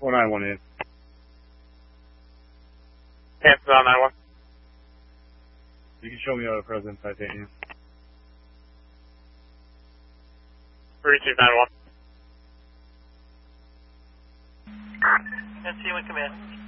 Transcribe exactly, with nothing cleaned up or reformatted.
four nine one eight. Cancel on nine one. You can show me out of President Titanium. three two nine one. N C one command.